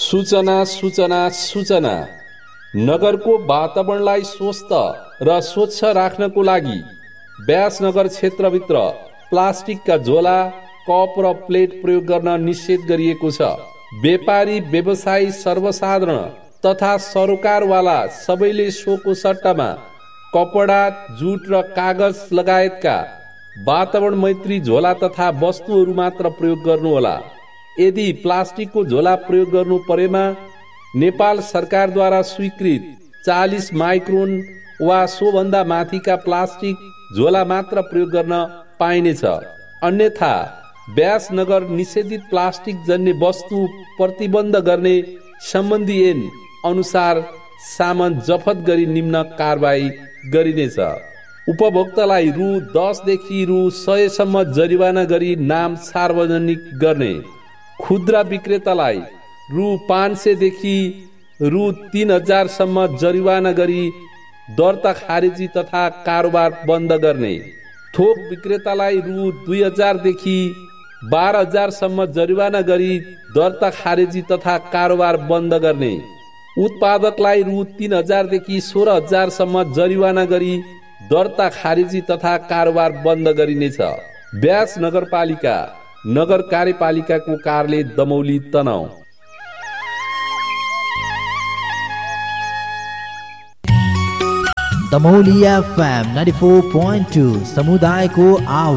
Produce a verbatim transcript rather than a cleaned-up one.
सूचना सूचना सूचना नगरको वातावरणलाई स्वस्थ र स्वच्छ राख्नको लागि व्यासनगर क्षेत्रभित्र प्लास्टिकका झोला, कप र प्लेट प्रयोग गर्न निषेध गरिएको छ। व्यापारी, व्यवसायी, सर्वसाधारण तथा सरोकारवाला सबैले सोको सट्टामा कपडा, जुट र कागज लगायतका वातावरण मैत्री झोला तथा वस्तुहरू मात्र प्रयोग गर्नुहोला। यदि प्लास्टिकको झोला प्रयोग गर्नु परेमा नेपाल सरकारद्वारा स्वीकृत चालीस माइक्रोन वा सोभन्दा माथिका प्लास्टिक झोला मात्र प्रयोग गर्न पाइनेछ। अन्यथा व्यासनगर निषेधित प्लास्टिक जन्य वस्तु प्रतिबन्ध गर्ने सम्बन्धी ऐन अनुसार सामान जफत गरी निम्न कारबाही गरिनेछ। उपभोक्तालाई रु दसदेखि रु सयसम्म जरिवाना गरी नाम सार्वजनिक गर्ने, खुद्रा विक्रेतालाई रु पाँच सयदेखि रु तीन हजारसम्म जरिवाना गरी दर्ता खारेजी तथा कारोबार बन्द गर्ने, थोक विक्रेतालाई रु दुई हजारदेखि बाह्र हजारसम्म जरिवाना गरी दर्ता खारेजी तथा कारोबार बन्द गर्ने, उत्पादकलाई रु तीन हजारदेखि सोह्र हजारसम्म जरिवाना गरी दर्ता खारेजी तथा कारोबार बन्द गरिनेछ। व्यास नगरपालिका, नगर कार्यपालिकाको कार्यालय Damauli Tanahun. Damauli FM ninety four point two समुदायको आवाज।